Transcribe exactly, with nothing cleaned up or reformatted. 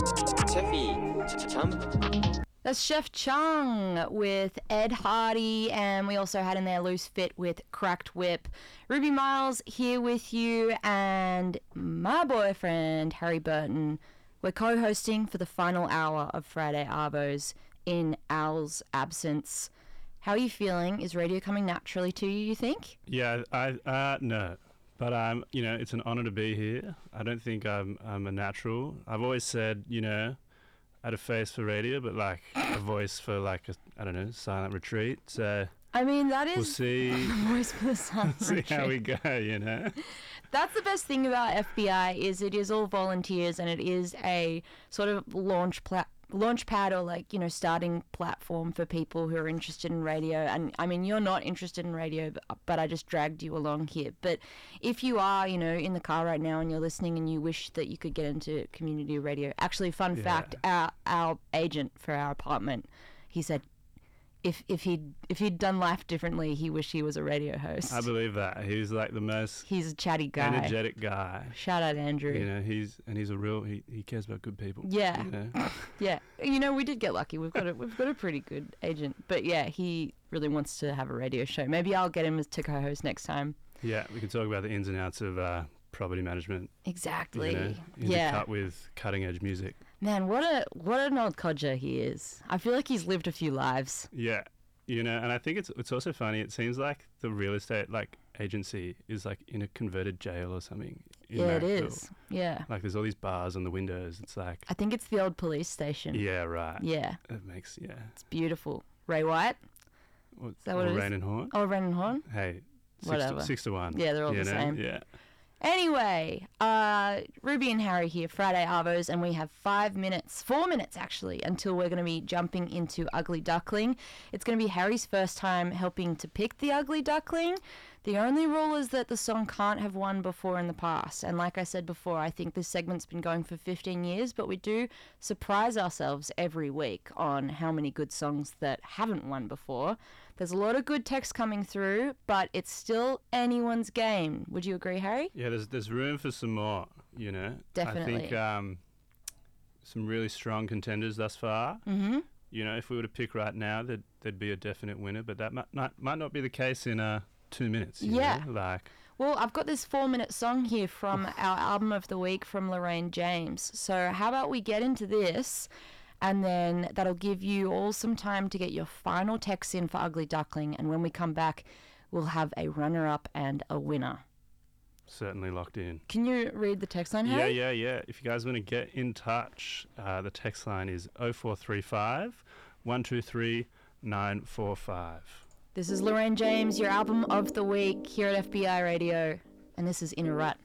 Teffy, Chum. That's Chef Chung with Ed Hardy, and we also had in there Loose Fit with Cracked Whip. Ruby Miles here with you, and my boyfriend Harry Burton. We're co-hosting for the final hour of Friday Arvos in Al's absence. How are you feeling? Is radio coming naturally to you, you think? Yeah, I uh, no. But, um, you know, it's an honour to be here. I don't think I'm, I'm a natural. I've always said, you know, I had a face for radio, but, like, a voice for, like, a, I don't know, silent retreat. So I mean, that is we'll see, the voice for the silent see retreat. how we go, you know. That's the best thing about F B I is it is all volunteers, and it is a sort of launch pla- launch pad or, like, you know, starting platform for people who are interested in radio. And I mean, you're not interested in radio, but, but I just dragged you along here. But if you are, you know, in the car right now and you're listening and you wish that you could get into community radio, actually, fun Yeah. fact, our our agent for our apartment, he said if if he'd if he'd done life differently, he wished he was a radio host. I believe that. He's, like, the most He's a chatty guy. energetic guy. Shout out Andrew. You know, he's and he's a real, he, he cares about good people. Yeah. You know? Yeah, you know, we did get lucky. We've got a we've got a pretty good agent, but yeah, he really wants to have a radio show. Maybe I'll get him as to co-host next time. Yeah, we can talk about the ins and outs of uh, property management. Exactly. You know, yeah. intercut with cutting edge music. Man, what a what an old codger he is. I feel like he's lived a few lives. Yeah, you know, and I think it's it's also funny. It seems like the real estate like agency is like in a converted jail or something. In Yeah, it Marrickville. is. Yeah. Like there's all these bars on the windows. It's like, I think it's the old police station. yeah, right. Yeah, It makes yeah. it's beautiful. Ray White? What, Is that what or it is? Rain and Horn. Oh, Ren and Horn? Hey, six Whatever. to, six to one. Yeah, they're all you the know? same. Yeah. Anyway, uh, Ruby and Harry here, Friday Arvos, and we have five minutes, four minutes actually, until we're going to be jumping into Ugly Duckling. It's going to be Harry's first time helping to pick the Ugly Duckling. The only rule is that the song can't have won before in the past. And like I said before, I think this segment's been going for fifteen years, but we do surprise ourselves every week on how many good songs that haven't won before. There's a lot of good text coming through, but it's still anyone's game. Would you agree, Harry? Yeah, there's there's room for some more, you know. Definitely. I think um, some really strong contenders thus far. Mm-hmm. You know, if we were to pick right now, there'd, there'd be a definite winner, but that might not, might not be the case in uh, two minutes. You Yeah. know? Like, Well, I've got this four-minute song here from our album of the week from Lorraine James. So how about we get into this, and then that'll give you all some time to get your final text in for Ugly Duckling, and when we come back, we'll have a runner-up and a winner. certainly locked in. Can you read the text line, Yeah, Harry? yeah, yeah. If you guys want to get in touch, uh, the text line is oh four three five, one two three, nine four five. This is Lorraine James, your album of the week here at F B I Radio, and this is In a Rut.